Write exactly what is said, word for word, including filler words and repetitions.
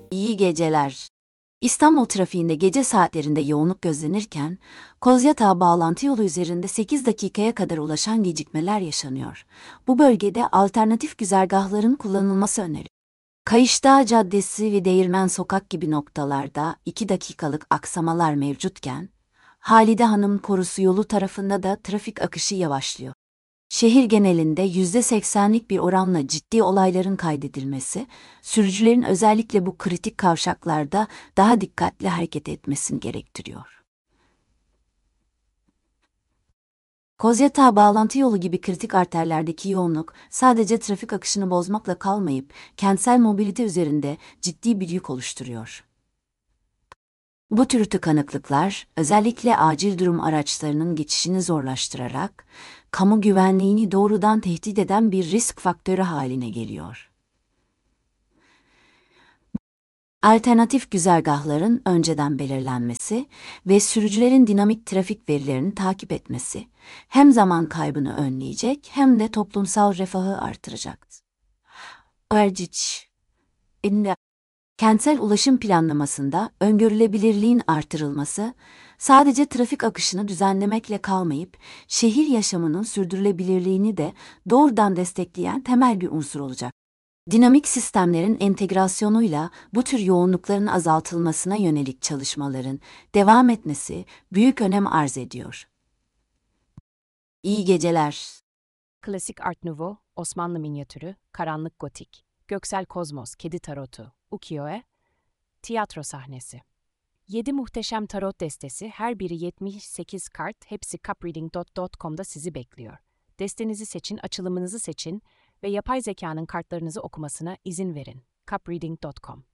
İyi geceler. İstanbul trafiğinde gece saatlerinde yoğunluk gözlenirken, Kozyatağı bağlantı yolu üzerinde sekiz dakikaya kadar ulaşan gecikmeler yaşanıyor. Bu bölgede alternatif güzergahların kullanılması öneriliyor. Kayışdağ Caddesi ve Değirmen Sokak gibi noktalarda iki dakikalık aksamalar mevcutken, Halide Hanım Korusu yolu tarafında da trafik akışı yavaşlıyor. Şehir genelinde yüzde seksenlik bir oranla ciddi olayların kaydedilmesi, sürücülerin özellikle bu kritik kavşaklarda daha dikkatli hareket etmesini gerektiriyor. Kozyatağı bağlantı yolu gibi kritik arterlerdeki yoğunluk sadece trafik akışını bozmakla kalmayıp kentsel mobilite üzerinde ciddi bir yük oluşturuyor. Bu tür tıkanıklıklar özellikle acil durum araçlarının geçişini zorlaştırarak kamu güvenliğini doğrudan tehdit eden bir risk faktörü haline geliyor. Alternatif güzergahların önceden belirlenmesi ve sürücülerin dinamik trafik verilerini takip etmesi hem zaman kaybını önleyecek hem de toplumsal refahı artıracak. Erciç, kentsel ulaşım planlamasında öngörülebilirliğin artırılması, sadece trafik akışını düzenlemekle kalmayıp, şehir yaşamının sürdürülebilirliğini de doğrudan destekleyen temel bir unsur olacak. Dinamik sistemlerin entegrasyonuyla bu tür yoğunlukların azaltılmasına yönelik çalışmaların devam etmesi büyük önem arz ediyor. İyi geceler. Klasik Art Nouveau, Osmanlı minyatürü, karanlık gotik, göksel kozmos, kedi tarotu, ukiyo-e, tiyatro sahnesi. yedi muhteşem tarot destesi, her biri yetmiş sekiz kart, hepsi cupreading nokta com'da sizi bekliyor. Destenizi seçin, açılımınızı seçin ve yapay zekanın kartlarınızı okumasına izin verin. cupreading nokta com